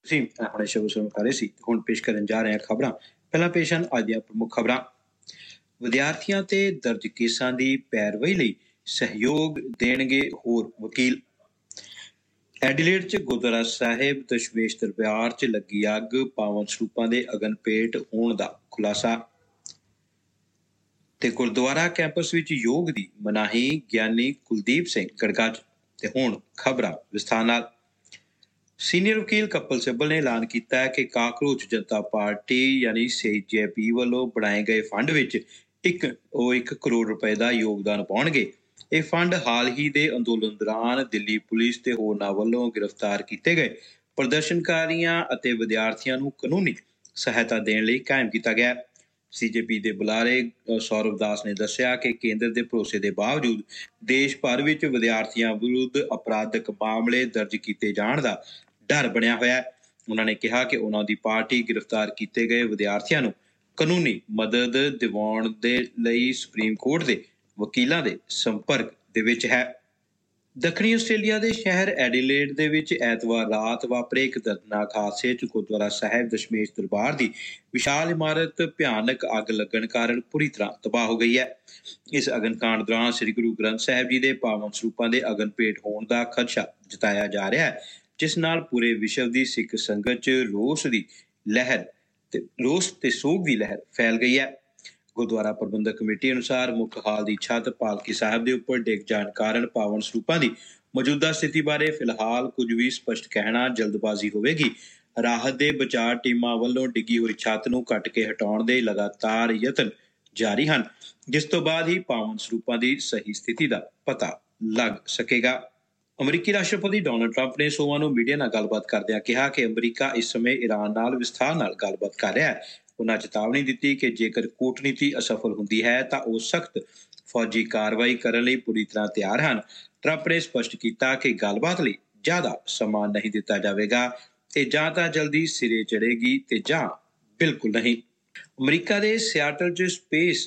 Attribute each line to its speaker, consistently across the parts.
Speaker 1: ਤੁਸੀਂ ਹੁਣੇ ਸ਼ੁਭ ਸ਼ੁਰੂ ਕਰ ਰਹੇ ਸੀ। ਹੁਣ ਪੇਸ਼ ਕਰਨ ਜਾ ਰਹੇ ਹਾਂ ਖਬਰਾਂ। ਪਹਿਲਾਂ ਪੇਸ਼ ਹਨ ਅੱਜ ਦੀਆਂ ਪ੍ਰਮੁੱਖ ਖਬਰਾਂ। ਵਿਦਿਆਰਥੀਆਂ ਤੇ ਦਰਜ ਕੇਸਾਂ ਦੀ ਪੈਰਵੀ ਲਈ ਸਹਿਯੋਗ ਦੇਣਗੇ ਹੋਰ ਵਕੀਲ। ਐਡੀਲੇਡ 'ਚ ਗੁਰਦੁਆਰਾ ਸਾਹਿਬ ਦਸ਼ਮੇਸ਼ ਦਰਬਾਰ 'ਚ ਲੱਗੀ ਅੱਗ, ਪਾਵਨ ਸਰੂਪਾਂ ਦੇ ਅਗਨ ਭੇਟ ਹੋਣ ਦਾ ਖੁਲਾਸਾ। ਤੇ ਗੁਰਦੁਆਰਾ ਕੈਂਪਸ ਵਿੱਚ ਯੋਗ ਦੀ ਮਨਾਹੀ, ਗਿਆਨੀ ਕੁਲਦੀਪ ਸਿੰਘ ਗੜਗਾ 'ਚ। ਤੇ ਹੁਣ ਖਬਰਾਂ ਵਿਸਥਾਰ ਨਾਲ। ਸੀਨੀਅਰ ਵਕੀਲ ਕਪਿਲ ਸਿੱਬਲ ਨੇ ਐਲਾਨ ਕੀਤਾ ਹੈ ਕਿ ਕਾਕਰੋਚ ਜਨਤਾ ਪਾਰਟੀ ਯਾਨੀ CJP ਵੱਲੋਂ ਬਣਾਏ ਗਏ ਫੰਡ ਵਿੱਚ 1 ਕਰੋੜ ਰੁਪਏ ਦਾ ਯੋਗਦਾਨ ਪਾਉਣਗੇ। ਇਹ ਫੰਡ ਹਾਲ ਹੀ ਦੇ ਅੰਦੋਲਨ ਦੌਰਾਨ ਦਿੱਲੀ ਪੁਲਿਸ ਤੇ ਹੋਰਨਾਂ ਵੱਲੋਂ ਗ੍ਰਿਫਤਾਰ ਕੀਤੇ ਗਏ ਪ੍ਰਦਰਸ਼ਨਕਾਰੀਆਂ ਅਤੇ ਵਿਦਿਆਰਥੀਆਂ ਨੂੰ ਕਾਨੂੰਨੀ ਸਹਾਇਤਾ ਦੇਣ ਲਈ ਕਾਇਮ ਕੀਤਾ ਗਿਆ। CJP ਦੇ ਬੁਲਾਰੇ ਸੌਰਵ ਦਾਸ ਨੇ ਦੱਸਿਆ ਕਿ ਕੇਂਦਰ ਦੇ ਭਰੋਸੇ ਦੇ ਬਾਵਜੂਦ ਦੇਸ਼ ਭਰ ਵਿੱਚ ਵਿਦਿਆਰਥੀਆਂ ਵਿਰੁੱਧ ਅਪਰਾਧਕ ਮਾਮਲੇ ਦਰਜ ਕੀਤੇ ਜਾਣ ਦਾ ਡਰ ਬਣਿਆ ਹੋਇਆ ਹੈ। ਉਹਨਾਂ ਨੇ ਕਿਹਾ ਕਿ ਉਹਨਾਂ ਦੀ ਪਾਰਟੀ ਗ੍ਰਿਫਤਾਰ ਕੀਤੇ ਗਏ ਵਿਦਿਆਰਥੀਆਂ ਨੂੰ ਕਾਨੂੰਨੀ ਮਦਦ ਦਿਵਾਉਣ ਦੇ ਲਈ ਸੁਪਰੀਮ ਕੋਰਟ ਦੇ ਵਕੀਲਾਂ ਦੇ ਸੰਪਰਕ ਦੇ ਵਿੱਚ ਹੈ। ਦੱਖਣੀ ਆਸਟ੍ਰੇਲੀਆ ਦੇ ਸ਼ਹਿਰ ਐਡੀਲੇਡ ਦੇ ਵਿੱਚ ਐਤਵਾਰ ਰਾਤ ਵਾਪਰੇ ਇੱਕ ਦਰਦਨਾਕ ਹਾਦਸੇ 'ਚ ਗੁਰਦੁਆਰਾ ਸਾਹਿਬ ਦਸ਼ਮੇਸ਼ ਦਰਬਾਰ ਦੀ ਵਿਸ਼ਾਲ ਇਮਾਰਤ ਭਿਆਨਕ ਅੱਗ ਲੱਗਣ ਕਾਰਨ ਪੂਰੀ ਤਰ੍ਹਾਂ ਤਬਾਹ ਹੋ ਗਈ ਹੈ। ਇਸ ਅਗਨਕਾਂਡ ਦੌਰਾਨ ਸ੍ਰੀ ਗੁਰੂ ਗ੍ਰੰਥ ਸਾਹਿਬ ਜੀ ਦੇ ਪਾਵਨ ਸਰੂਪਾਂ ਦੇ ਅਗਨ ਭੇਟ ਹੋਣ ਦਾ ਖਦਸ਼ਾ ਜਤਾਇਆ ਜਾ ਰਿਹਾ ਹੈ, ਜਿਸ ਨਾਲ ਪੂਰੇ ਵਿਸ਼ਵ ਦੀ ਸਿੱਖ ਸੰਗਤ 'ਚ ਰੋਸ ਤੇ ਸੋਗ ਦੀ ਲਹਿਰ ਫੈਲ ਗਈ ਹੈ। ਗੁਰਦੁਆਰਾ ਪ੍ਰਬੰਧਕ ਕਮੇਟੀ ਅਨੁਸਾਰ ਮੁੱਖ ਹਾਲ ਦੀ ਛੱਤ ਪਾਲਕੀ ਸਾਹਿਬ ਦੇ ਉੱਪਰ ਡਿੱਗ ਜਾਣ ਕਾਰਨ ਪਾਵਨ ਸਰੂਪਾਂ ਦੀ ਮੌਜੂਦਾ ਸਥਿਤੀ ਬਾਰੇ ਫਿਲਹਾਲ ਕੁਝ ਵੀ ਸਪਸ਼ਟ ਕਹਿਣਾ ਜਲਦਬਾਜ਼ੀ ਹੋਵੇਗੀ। ਰਾਹਤ ਦੇ ਬਚਾਅ ਟੀਮਾਂ ਵੱਲੋਂ ਡਿੱਗੀ ਹੋਈ ਛੱਤ ਨੂੰ ਕੱਟ ਕੇ ਹਟਾਉਣ ਦੇ ਲਗਾਤਾਰ ਯਤਨ ਜਾਰੀ ਹਨ, ਜਿਸ ਤੋਂ ਬਾਅਦ ਹੀ ਪਾਵਨ ਸਰੂਪਾਂ ਦੀ ਸਹੀ ਸਥਿਤੀ ਦਾ ਪਤਾ ਲੱਗ ਸਕੇਗਾ। ਅਮਰੀਕੀ ਰਾਸ਼ਟਰਪਤੀ ਡੋਨਾਲਡ ਟਰੰਪ ਨੇ ਸੋਮਵਾਰ ਨੂੰ ਮੀਡੀਆ ਨਾਲ ਗੱਲਬਾਤ ਕਰਦਿਆਂ ਕਿਹਾ ਕਿ ਅਮਰੀਕਾ ਇਸ ਸਮੇਂ ਈਰਾਨ ਨਾਲ ਵਿਸਥਾਰ ਨਾਲ ਗੱਲਬਾਤ ਕਰ ਰਿਹਾ ਹੈ। ਉਹਨਾਂ ਚੇਤਾਵਨੀ ਦਿੱਤੀ ਕਿ ਜੇਕਰ ਕੂਟਨੀਤੀ ਅਸਫਲ ਹੁੰਦੀ ਹੈ ਤਾਂ ਉਹ ਸਖਤ ਫੌਜੀ ਕਾਰਵਾਈ ਕਰਨ ਲਈ ਪੂਰੀ ਤਰ੍ਹਾਂ ਤਿਆਰ ਹਨ। ਟਰੰਪ ਨੇ ਸਪਸ਼ਟ ਕੀਤਾ ਕਿ ਗੱਲਬਾਤ ਲਈ ਜ਼ਿਆਦਾ ਸਮਾਂ ਨਹੀਂ ਦਿੱਤਾ ਜਾਵੇਗਾ ਤੇ ਜਾਂ ਤਾਂ ਜਲਦੀ ਸਿਰੇ ਚੜ੍ਹੇਗੀ ਤੇ ਜਾਂ ਬਿਲਕੁਲ ਨਹੀਂ। ਅਮਰੀਕਾ ਦੇ ਸਿਆਟਲ 'ਚ ਸਪੇਸ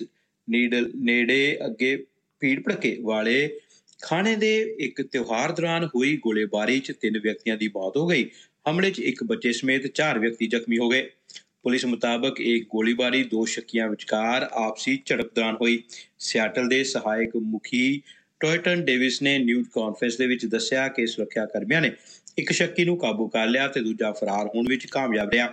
Speaker 1: ਨੇੜੇ ਅੱਗੇ ਭੀੜ ਭੜੱਕੇ ਵਾਲੇ ਖਾਣੇ ਦੇ ਇੱਕ ਤਿਉਹਾਰ ਦੌਰਾਨ ਹੋਈ ਗੋਲੀਬਾਰੀ 'ਚ 3 ਵਿਅਕਤੀਆਂ ਦੀ ਮੌਤ ਹੋ ਗਈ। ਹਮਲੇ 'ਚ ਇੱਕ ਬੱਚੇ ਸਮੇਤ 4 ਵਿਅਕਤੀ ਜ਼ਖਮੀ ਹੋ ਗਏ। ਪੁਲਿਸ ਮੁਤਾਬਕ ਇਹ ਗੋਲੀਬਾਰੀ 2 ਸ਼ੱਕੀਆਂ ਵਿਚਕਾਰ ਆਪਸੀ ਝੜਪ ਦੌਰਾਨ ਹੋਈ। ਸਿਆਟਲ ਦੇ ਸਹਾਇਕ ਮੁਖੀ ਟੋਇਟਨ ਡੇਵਿਸ ਨੇ ਨਿਊਜ਼ ਕਾਨਫਰੰਸ ਦੇ ਵਿੱਚ ਦੱਸਿਆ ਕਿ ਸੁਰੱਖਿਆ ਕਰਮੀਆਂ ਨੇ ਇੱਕ ਸ਼ੱਕੀ ਨੂੰ ਕਾਬੂ ਕਰ ਲਿਆ ਤੇ ਦੂਜਾ ਫਰਾਰ ਹੋਣ ਵਿੱਚ ਕਾਮਯਾਬ ਰਿਹਾ।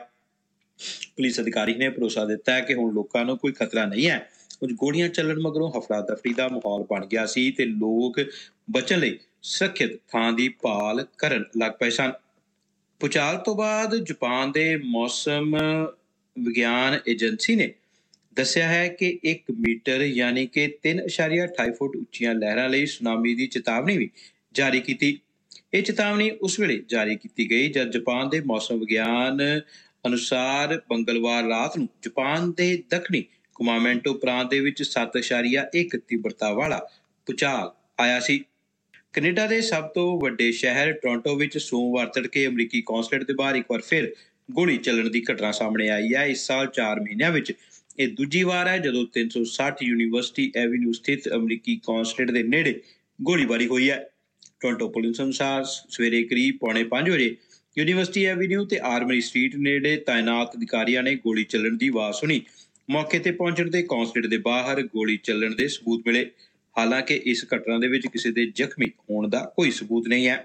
Speaker 1: ਪੁਲਿਸ ਅਧਿਕਾਰੀ ਨੇ ਭਰੋਸਾ ਦਿੱਤਾ ਕਿ ਹੁਣ ਲੋਕਾਂ ਨੂੰ ਕੋਈ ਖਤਰਾ ਨਹੀਂ ਹੈ। ਕੁਝ ਗੋਲੀਆਂ ਚੱਲਣ ਮਗਰੋਂ ਹਫੜਾ ਦਫੜੀ ਦਾ ਮਾਹੌਲ ਬਣ ਗਿਆ ਸੀ ਤੇ ਲੋਕ ਬਚਣ ਲਈ ਸੁਰੱਖਿਅਤ ਥਾਂ ਦੀ ਭਾਲ ਕਰਨ ਲੱਗ ਪਏ ਸਨ। ਭੂਚਾਲ ਤੋਂ ਬਾਅਦ ਜਾਪਾਨ ਦੇ ਮੌਸਮ ਵਿਗਿਆਨ ਏਜੰਸੀ ਨੇ ਦੱਸਿਆ ਹੈ ਕਿ 1 ਮੀਟਰ ਯਾਨੀ ਕਿ 3.28 ਫੁੱਟ ਉੱਚੀਆਂ ਲਹਿਰਾਂ ਲਈ ਸੁਨਾਮੀ ਦੀ ਚੇਤਾਵਨੀ ਵੀ ਜਾਰੀ ਕੀਤੀ। ਇਹ ਚੇਤਾਵਨੀ ਉਸ ਵੇਲੇ ਜਾਰੀ ਕੀਤੀ ਗਈ ਜਦ ਜਾਪਾਨ ਦੇ ਮੌਸਮ ਵਿਗਿਆਨ ਅਨੁਸਾਰ ਮੰਗਲਵਾਰ ਰਾਤ ਨੂੰ ਜਾਪਾਨ ਦੇ ਦੱਖਣੀ ਕੁਮਾਮੋਟੋ ਪ੍ਰਾਂਤ ਦੇ ਵਿੱਚ 7.1 ਤੀਬਰਤਾ ਵਾਲਾ ਭੂਚਾਲ ਆਇਆ ਸੀ। ਕੈਨੇਡਾ ਦੇ ਸਭ ਤੋਂ ਵੱਡੇ ਸ਼ਹਿਰ ਟੋਰਾਂਟੋ ਵਿੱਚ ਸੋਮਵਾਰ ਤੜਕੇ ਅਮਰੀਕੀ ਕੌਂਸਲੇਟ ਦੇ ਬਾਹਰ ਇੱਕ ਵਾਰ ਫਿਰ ਗੋਲੀ ਚੱਲਣ ਦੀ ਘਟਨਾ ਸਾਹਮਣੇ ਆਈ ਹੈ। ਇਸ ਸਾਲ 4 ਮਹੀਨਿਆਂ ਵਿੱਚ ਇਹ ਦੂਜੀ ਵਾਰ ਹੈ ਜਦੋਂ 360 ਯੂਨੀਵਰਸਿਟੀ ਐਵੀਨਿਊ ਸਥਿਤ ਅਮਰੀਕੀ ਕੌਂਸਲੇਟ ਦੇ ਨੇੜੇ ਗੋਲੀਬਾਰੀ ਹੋਈ ਹੈ। ਟੋਰਾਂਟੋ ਪੁਲਿਸ ਅਨੁਸਾਰ ਸਵੇਰੇ ਕਰੀਬ 4:45 ਵਜੇ ਯੂਨੀਵਰਸਿਟੀ ਐਵੀਨਿਊ ਤੇ ਆਰਮਰੀ ਸਟਰੀਟ ਨੇੜੇ ਤਾਇਨਾਤ ਅਧਿਕਾਰੀਆਂ ਨੇ ਗੋਲੀ ਚੱਲਣ ਦੀ ਆਵਾਜ਼ ਸੁਣੀ। ਮੌਕੇ ਤੇ ਪਹੁੰਚਣ ਤੇ ਕੌਂਸਲੇਟ ਦੇ ਬਾਹਰ ਗੋਲੀ ਚੱਲਣ ਦੇ ਸਬੂਤ ਮਿਲੇ। ਹਾਲਾਂਕਿ ਇਸ ਘਟਨਾ ਦੇ ਵਿੱਚ ਕਿਸੇ ਦੇ ਜ਼ਖਮੀ ਹੋਣ ਦਾ ਕੋਈ ਸਬੂਤ ਨਹੀਂ ਹੈ।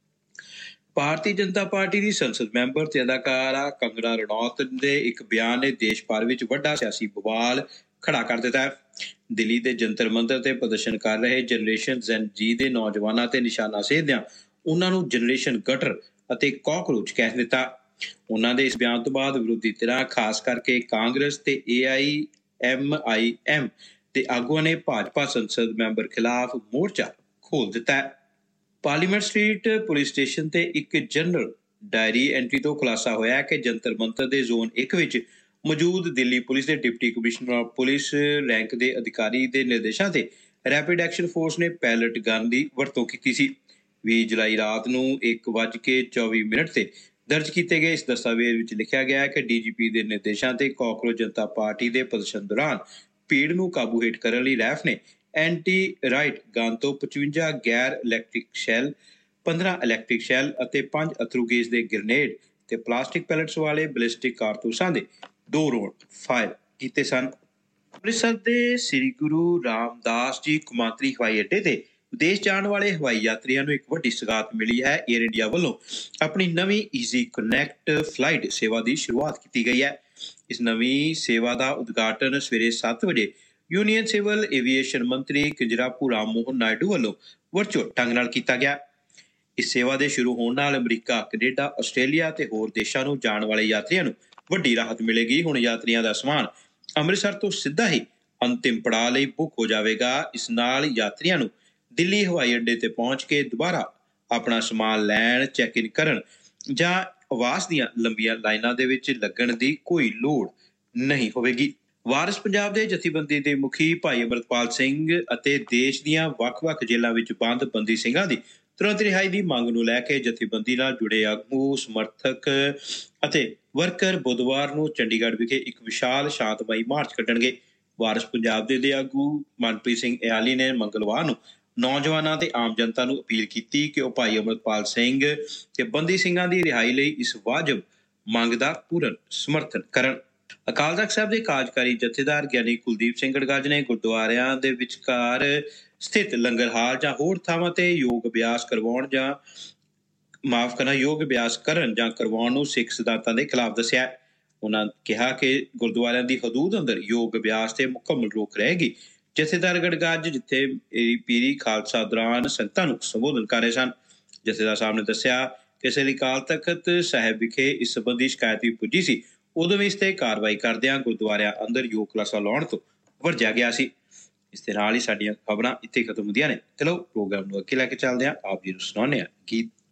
Speaker 1: ਭਾਰਤੀ ਜਨਤਾ ਪਾਰਟੀ ਦੀ ਸੰਸਦ ਮੈਂਬਰ ਤੇ ਅਦਾਕਾਰਾ ਕੰਗਨਾ ਰਣੌਤ ਦੇ ਇੱਕ ਬਿਆਨ ਨੇ ਦੇਸ਼ ਭਰ ਵਿੱਚ ਵੱਡਾ ਸਿਆਸੀ ਬਵਾਲ ਖੜਾ ਕਰ ਦਿੱਤਾ ਹੈ। ਦਿੱਲੀ ਦੇ ਜੰਤਰ ਮੰਤਰ ਤੇ ਪ੍ਰਦਰਸ਼ਨ ਕਰ ਰਹੇ ਜਨਰੇਸ਼ਨ Z ਦੇ ਨੌਜਵਾਨਾਂ ਤੇ ਨਿਸ਼ਾਨਾ ਸਾਧਦਿਆਂ ਉਹਨਾਂ ਨੂੰ ਜਨਰੇਸ਼ਨ ਗਟਰ ਅਤੇ ਕਾਕਰੋਚ ਕਹਿ ਦਿੱਤਾ। ਉਹਨਾਂ ਦੇ ਇਸ ਬਿਆਨ ਤੋਂ ਬਾਅਦ ਵਿਰੋਧੀ ਧਿਰਾਂ ਖਾਸ ਕਰਕੇ ਕਾਂਗਰਸ ਤੇ AIMIM ਦੇ ਆਗੂਆਂ ਨੇ ਭਾਜਪਾ ਸੰਸਦ ਮੈਂਬਰ ਖਿਲਾਫ ਮੋਰਚਾ ਖੋਲ੍ਹ ਦਿੱਤਾ ਹੈ। ਪਾਰਲੀਮੈਂਟ ਸਟਰੀਟ ਪੁਲਿਸ ਸਟੇਸ਼ਨ ਤੇ ਇੱਕ ਜਨਰਲ ਡਾਇਰੀ ਐਂਟਰੀ ਤੋਂ ਖੁਲਾਸਾ ਹੋਇਆ ਕਿ ਜੰਤਰ ਮੰਤਰ ਦੇ ਜ਼ੋਨ 1 ਵਿੱਚ ਮੌਜੂਦ ਦਿੱਲੀ ਪੁਲਿਸ ਦੇ ਡਿਪਟੀ ਕਮਿਸ਼ਨਰ ਪੁਲਿਸ ਰੈਂਕ ਦੇ ਅਧਿਕਾਰੀ ਦੇ ਨਿਰਦੇਸ਼ਾਂ ਤੇ ਰੈਪਿਡ ਐਕਸ਼ਨ ਫੋਰਸ ਨੇ ਪੈਲਟ ਗਨ ਦੀ ਵਰਤੋਂ ਕੀਤੀ ਸੀ। 20 ਜੁਲਾਈ ਰਾਤ ਨੂੰ 1:24 ਤੇ ਦਰਜ ਕੀਤੇ ਗਏ ਇਸ ਦਸਤਾਵੇਜ਼ ਵਿੱਚ ਲਿਖਿਆ ਗਿਆ ਹੈ ਕਿ DGP ਦੇ ਨਿਰਦੇਸ਼ਾਂ ਤੇ ਕਾਕਰੋਚ ਜਨਤਾ ਪਾਰਟੀ ਦੇ ਪ੍ਰਦਰਸ਼ਨ ਦੌਰਾਨ ਭੀੜ ਨੂੰ ਕਾਬੂ ਹੇਠ ਕਰਨ ਲਈ ਰੈਫ ਨੇ ਐਂਟੀ ਰਾਈਟ ਗਨ ਤੋਂ 55 ਗੈਰ ਇਲੈਕਟ੍ਰਿਕ ਸ਼ੈੱਲ, 15 ਇਲੈਕਟ੍ਰਿਕ ਸ਼ੈੱਲ ਅਤੇ 5 ਅਥਰੂ ਗੈਸ ਦੇ ਗ੍ਰੇਨੇਡ ਤੇ ਪਲਾਸਟਿਕ ਪੈਲਟਸ ਵਾਲੇ ਬਲਿਸਟਿਕ ਕਾਰਤੂਸਾਂ ਦੇ 2 ਰਾਉਂਡ ਫਾਇਰ ਕੀਤੇ ਸਨ। ਅੰਮ੍ਰਿਤਸਰ ਦੇ ਸ੍ਰੀ ਗੁਰੂ ਰਾਮਦਾਸ ਜੀ ਕੌਮਾਂਤਰੀ ਹਵਾਈ ਅੱਡੇ ਤੇ ਵਿਦੇਸ਼ ਜਾਣ ਵਾਲੇ ਹਵਾਈ ਯਾਤਰੀਆਂ ਨੂੰ ਇੱਕ ਵੱਡੀ ਸੌਗਾਤ ਮਿਲੀ ਹੈ। ਏਅਰ ਇੰਡੀਆ ਵੱਲੋਂ ਆਪਣੀ ਨਵੀਂ ਈਜ਼ੀ ਕਨੈਕਟ ਫਲਾਈਟ ਸੇਵਾ ਦੀ ਸ਼ੁਰੂਆਤ ਕੀਤੀ ਗਈ ਹੈ। ਇਸ ਨਵੀਂ ਸੇਵਾ ਦਾ ਉਦਘਾਟਨ ਸਵੇਰੇ 7 ਵਜੇ ਯੂਨੀਅਨ ਸਿਵਲ ਏਵੀਏਸ਼ਨ ਮੰਤਰੀ ਕਿੰਜਰਾਪੂ ਰਾਮ ਮੋਹਨ ਨਾਇਡੂ ਵੱਲੋਂ ਵਰਚੁਅਲ ਢੰਗ ਨਾਲ ਕੀਤਾ ਗਿਆ। ਇਸ ਸੇਵਾ ਦੇ ਸ਼ੁਰੂ ਹੋਣ ਨਾਲ ਅਮਰੀਕਾ, ਕੈਨੇਡਾ, ਆਸਟ੍ਰੇਲੀਆ ਤੇ ਹੋਰ ਦੇਸ਼ਾਂ ਨੂੰ ਜਾਣ ਵਾਲੇ ਯਾਤਰੀਆਂ ਨੂੰ ਵੱਡੀ ਰਾਹਤ ਮਿਲੇਗੀ। ਹੁਣ ਯਾਤਰੀਆਂ ਦਾ ਸਮਾਨ ਅੰਮ੍ਰਿਤਸਰ ਤੋਂ ਸਿੱਧਾ ਹੀ ਅੰਤਿਮ ਪੜਾਅ ਲਈ ਬੁੱਕ ਹੋ ਜਾਵੇਗਾ। ਇਸ ਨਾਲ ਯਾਤਰੀਆਂ ਨੂੰ ਦਿੱਲੀ ਹਵਾਈ ਅੱਡੇ ਤੇ ਪਹੁੰਚ ਕੇ ਦੁਬਾਰਾ ਆਪਣਾ ਸਮਾਨ ਲੈਣ, ਚੈੱਕ ਇਨ ਕਰਨ ਜਾਂ ਆਵਾਸ ਦੀਆਂ ਲੰਬੀਆਂ ਲਾਈਨਾਂ ਦੇ ਵਿੱਚ ਲੱਗਣ ਦੀ ਕੋਈ ਲੋੜ ਨਹੀਂ ਹੋਵੇਗੀ। ਵਾਰਿਸ ਪੰਜਾਬ ਦੇ ਜਥੇਬੰਦੀ ਦੇ ਮੁਖੀ ਭਾਈ ਅਮਰਪਾਲ ਸਿੰਘ ਅਤੇ ਦੇਸ਼ ਦੀਆਂ ਵੱਖ-ਵੱਖ ਜੇਲ੍ਹਾਂ ਵਿੱਚ ਬੰਦ ਬੰਦੀ ਸਿੰਘਾਂ ਦੀ ਤੁਰੰਤ ਰਿਹਾਈ ਦੀ ਮੰਗ ਨੂੰ ਲੈ ਕੇ ਜਥੇਬੰਦੀ ਨਾਲ ਜੁੜੇ ਆਗੂ, ਸਮਰਥਕ ਅਤੇ ਵਰਕਰ ਬੁੱਧਵਾਰ ਨੂੰ ਚੰਡੀਗੜ੍ਹ ਵਿਖੇ ਇੱਕ ਵਿਸ਼ਾਲ ਸ਼ਾਂਤਮਈ ਮਾਰਚ ਕੱਢਣਗੇ। ਵਾਰਿਸ ਪੰਜਾਬ ਦੇ ਆਗੂ ਮਨਪ੍ਰੀਤ ਸਿੰਘ ਇਆਲੀ ਨੇ ਮੰਗਲਵਾਰ ਨੂੰ ਨੌਜਵਾਨਾਂ ਤੇ ਆਮ ਜਨਤਾ ਨੂੰ ਅਪੀਲ ਕੀਤੀ ਕਿ ਉਹ ਭਾਈ ਅਮਰਪਾਲ ਸਿੰਘ ਤੇ ਬੰਦੀ ਸਿੰਘਾਂ ਦੀ ਰਿਹਾਈ ਲਈ ਇਸ ਵਾਜਬ ਮੰਗ ਦਾ ਪੂਰਨ ਸਮਰਥਨ ਕਰਨ। ਅਕਾਲ ਤਖ਼ਤ ਸਾਹਿਬ ਦੇ ਕਾਰਜਕਾਰੀ ਜਥੇਦਾਰ ਗਿਆਨੀ ਕੁਲਦੀਪ ਸਿੰਘ ਗੜਗੱਜ ਨੇ ਗੁਰਦੁਆਰਿਆਂ ਦੇ ਵਿਚਕਾਰ ਸਥਿਤ ਲੰਗਰ ਹਾਲ ਜਾਂ ਹੋਰ ਥਾਵਾਂ ਤੇ ਯੋਗ ਅਭਿਆਸ ਕਰਨ ਜਾਂ ਕਰਵਾਉਣ ਨੂੰ ਸਿੱਖ ਸਿਧਾਂਤਾਂ ਦੇ ਖਿਲਾਫ ਦੱਸਿਆ। ਉਹਨਾਂ ਕਿਹਾ ਕਿ ਗੁਰਦੁਆਰਿਆਂ ਦੀ ਹਦੂਦ ਅੰਦਰ ਯੋਗ ਅਭਿਆਸ ਤੇ ਮੁਕੰਮਲ ਰੋਕ ਰਹੇਗੀ। ਜਥੇਦਾਰ ਗੜਗੱਜ ਜਿੱਥੇ ਪੀਰੀ ਖਾਲਸਾ ਦੌਰਾਨ ਸੰਗਤਾਂ ਨੂੰ ਸੰਬੋਧਨ ਕਰ ਰਹੇ ਸਨ। ਜਥੇਦਾਰ ਸਾਹਿਬ ਨੇ ਦੱਸਿਆ ਕਿ ਸ੍ਰੀ ਅਕਾਲ ਤਖ਼ਤ ਸਾਹਿਬ ਵਿਖੇ ਇਸ ਸੰਬੰਧੀ ਸ਼ਿਕਾਇਤ ਵੀ ਪੁੱਜੀ ਸੀ। ਉਦੋਂ ਵੀ ਇਸ ਤੇ ਕਾਰਵਾਈ ਕਰਦਿਆਂ ਗੁਰਦੁਆਰਿਆਂ ਅੰਦਰ ਯੋਗ ਕਲਾਸਾਂ ਲਾਉਣ ਤੋਂ ਵਰਜਿਆ ਗਿਆ ਸੀ। ਇਸ ਦੇ ਨਾਲ ਹੀ ਸਾਡੀਆਂ ਖਬਰਾਂ ਇੱਥੇ ਖਤਮ ਹੁੰਦੀਆਂ ਨੇ। ਚਲੋ ਪ੍ਰੋਗਰਾਮ ਨੂੰ ਅੱਗੇ ਲੈ ਕੇ ਚੱਲਦੇ ਹਾਂ। ਆਪ ਜੀ ਨੂੰ ਸੁਣਾਉਂਦੇ ਹਾਂ ਗੀਤ।